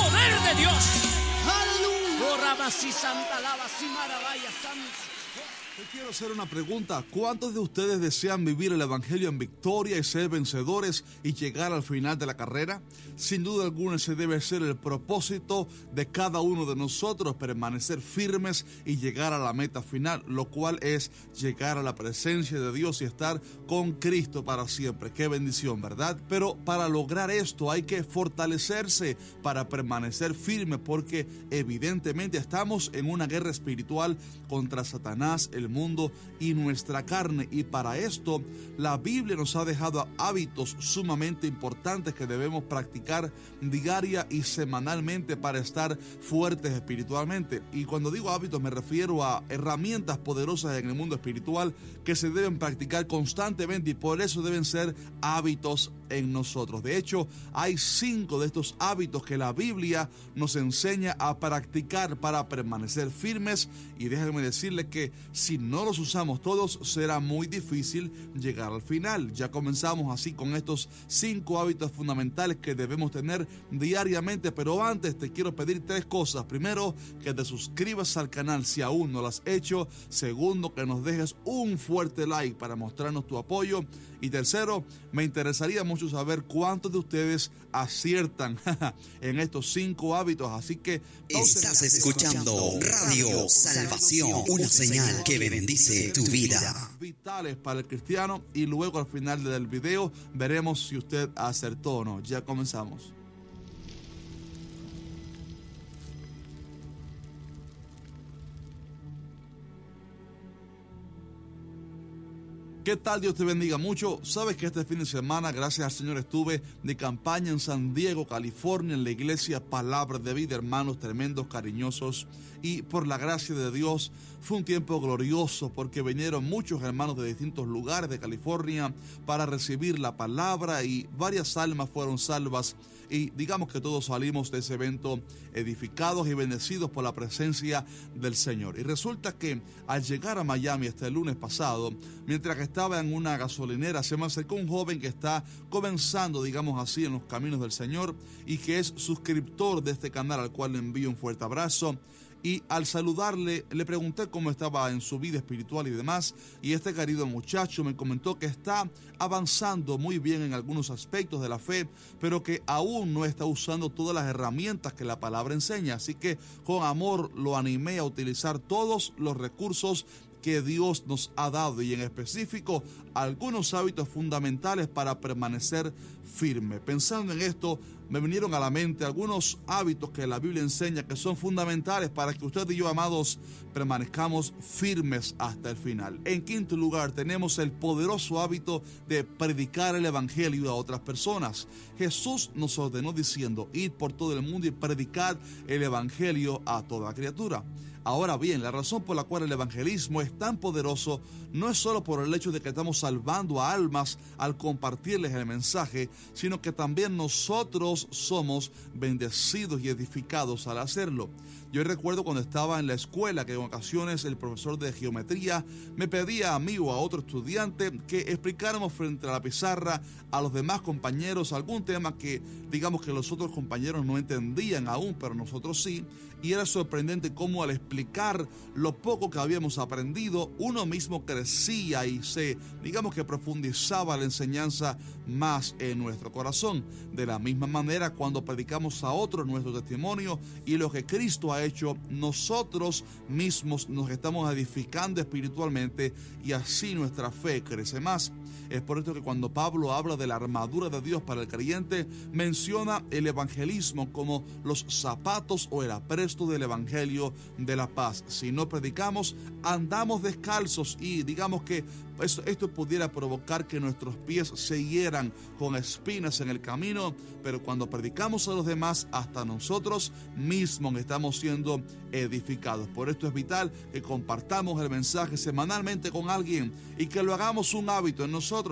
poder de Dios. ¡Aleluya! Te quiero hacer una pregunta. ¿Cuántos de ustedes desean vivir el Evangelio en victoria y ser vencedores y llegar al final de la carrera? Sin duda alguna ese debe ser el propósito de cada uno de nosotros, permanecer firmes y llegar a la meta final, lo cual es llegar a la presencia de Dios y estar con Cristo para siempre. ¡Qué bendición!, ¿verdad? Pero para lograr esto hay que fortalecerse para permanecer firme, porque evidentemente estamos en una guerra espiritual contra Satanás, el mundo y nuestra carne, y para esto la Biblia nos ha dejado hábitos sumamente importantes que debemos practicar diaria y semanalmente para estar fuertes espiritualmente. Y cuando digo hábitos me refiero a herramientas poderosas en el mundo espiritual que se deben practicar constantemente, y por eso deben ser hábitos en nosotros. De hecho, hay 5 de estos hábitos que la Biblia nos enseña a practicar para permanecer firmes, y déjenme decirles que si no los usamos todos será muy difícil llegar al final. Ya comenzamos así con estos 5 hábitos fundamentales que debemos tener diariamente, pero antes te quiero pedir 3 cosas. Primero, que te suscribas al canal si aún no lo has hecho. Segundo, que nos dejes un fuerte like para mostrarnos tu apoyo. Y tercero, me interesaría mucho saber cuántos de ustedes aciertan en estos 5 hábitos. Así que estás escuchando Radio Salvación, una señal que bendice tu vida. Vitales para el cristiano, y luego al final del video veremos si usted acertó o no. Ya comenzamos. ¿Qué tal? Dios te bendiga mucho. Sabes que este fin de semana, gracias al Señor, estuve de campaña en San Diego, California, en la iglesia Palabra de Vida, hermanos tremendos, cariñosos, y por la gracia de Dios fue un tiempo glorioso porque vinieron muchos hermanos de distintos lugares de California para recibir la palabra, y varias almas fueron salvas, y digamos que todos salimos de ese evento edificados y bendecidos por la presencia del Señor. Y resulta que al llegar a Miami este lunes pasado, mientras que estaba en una gasolinera, se me acercó un joven que está comenzando, digamos así, en los caminos del Señor, y que es suscriptor de este canal, al cual le envío un fuerte abrazo. Y al saludarle, le pregunté cómo estaba en su vida espiritual y demás, y este querido muchacho me comentó que está avanzando muy bien en algunos aspectos de la fe, pero que aún no está usando todas las herramientas que la palabra enseña. Así que con amor lo animé a utilizar todos los recursos que Dios nos ha dado, y en específico algunos hábitos fundamentales para permanecer firme. Pensando en esto, me vinieron a la mente algunos hábitos que la Biblia enseña que son fundamentales para que usted y yo, amados, permanezcamos firmes hasta el final. En quinto lugar, tenemos el poderoso hábito de predicar el Evangelio a otras personas. Jesús nos ordenó diciendo: id por todo el mundo y predicad el Evangelio a toda criatura. Ahora bien, la razón por la cual el evangelismo es tan poderoso no es solo por el hecho de que estamos salvando a almas al compartirles el mensaje, sino que también nosotros somos bendecidos y edificados al hacerlo. Yo recuerdo cuando estaba en la escuela que en ocasiones el profesor de geometría me pedía a mí o a otro estudiante que explicáramos frente a la pizarra a los demás compañeros algún tema que digamos que los otros compañeros no entendían aún, pero nosotros sí. Y era sorprendente cómo al explicar lo poco que habíamos aprendido, uno mismo crecía y digamos que profundizaba la enseñanza más en nuestro corazón. De la misma manera, cuando predicamos a otros nuestro testimonio y lo que Cristo ha hecho, nosotros mismos nos estamos edificando espiritualmente, y así nuestra fe crece más. Es por esto que cuando Pablo habla de la armadura de Dios para el creyente, menciona el evangelismo como los zapatos o el apresto del evangelio de la paz. Si no predicamos, andamos descalzos, y digamos que esto pudiera provocar que nuestros pies se hieran con espinas en el camino, pero cuando predicamos a los demás, hasta nosotros mismos estamos siendo edificados. Por esto es vital que compartamos el mensaje semanalmente con alguien y que lo hagamos un hábito en nosotros.